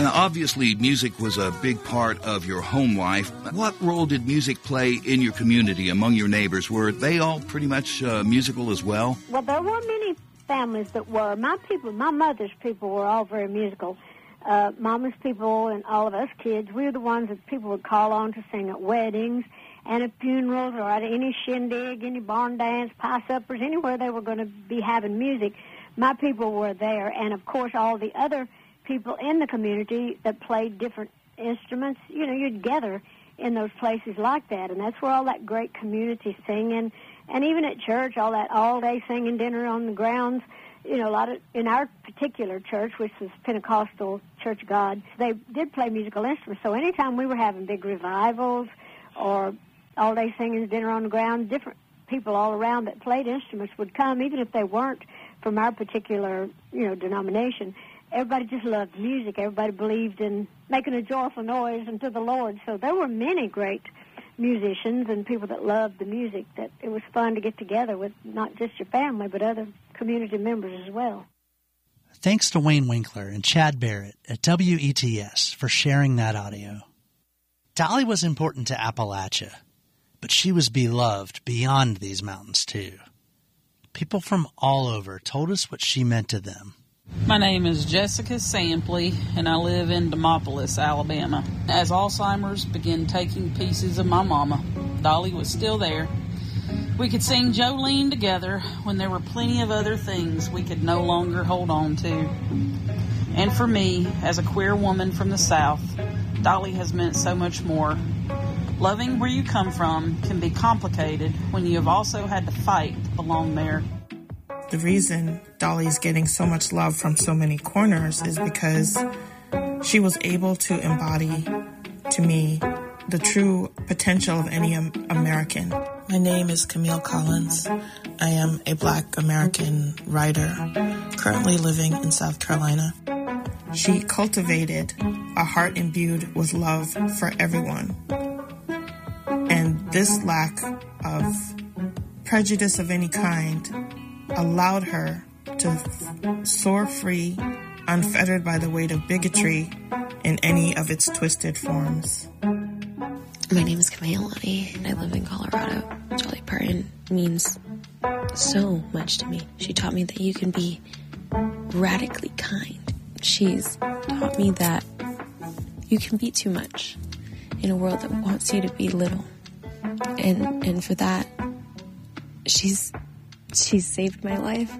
And obviously, music was a big part of your home life. What role did music play in your community, among your neighbors? Were they all pretty much musical as well? Well, there were many families that were. My mother's people were all very musical. Mama's people and all of us kids, we were the ones that people would call on to sing at weddings and at funerals or at any shindig, any barn dance, pie suppers, anywhere they were going to be having music. My people were there, and, of course, all the other people in the community that played different instruments. You know, you'd gather in those places like that, and that's where all that great community singing, and even at church, all that all-day singing, dinner on the grounds. You know, a lot of, in our particular church, which was Pentecostal Church of God, they did play musical instruments. So anytime we were having big revivals or all-day singing, dinner on the ground, different people all around that played instruments would come, even if they weren't from our particular, denomination. Everybody just loved music. Everybody believed in making a joyful noise unto the Lord. So there were many great musicians and people that loved the music, that it was fun to get together with not just your family, but other community members as well. Thanks to Wayne Winkler and Chad Barrett at WETS for sharing that audio. Dolly was important to Appalachia, but she was beloved beyond these mountains too. People from all over told us what she meant to them. My name is Jessica Sampley, and I live in Demopolis, Alabama. As Alzheimer's began taking pieces of my mama, Dolly was still there. We could sing Jolene together when there were plenty of other things we could no longer hold on to. And for me, as a queer woman from the South, Dolly has meant so much more. Loving where you come from can be complicated when you have also had to fight to belong there. The reason Dolly's getting so much love from so many corners is because she was able to embody, to me, the true potential of any American. My name is Camille Collins. I am a Black American writer, currently living in South Carolina. She cultivated a heart imbued with love for everyone. And this lack of prejudice of any kind allowed her to soar free, unfettered by the weight of bigotry in any of its twisted forms. My name is Kamaya Lonnie, and I live in Colorado. Dolly Parton means so much to me. She taught me that you can be radically kind. She's taught me that you can be too much in a world that wants you to be little. And for that, she's saved my life.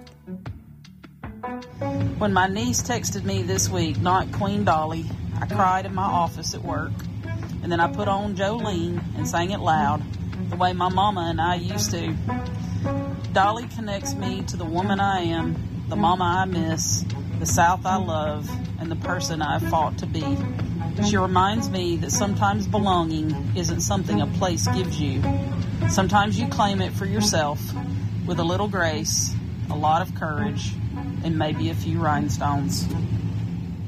When my niece texted me this week, not Queen Dolly, I cried in my office at work. And then I put on Jolene and sang it loud, the way my mama and I used to. Dolly connects me to the woman I am, the mama I miss, the South I love, and the person I have fought to be. She reminds me that sometimes belonging isn't something a place gives you. Sometimes you claim it for yourself with a little grace, a lot of courage, and maybe a few rhinestones.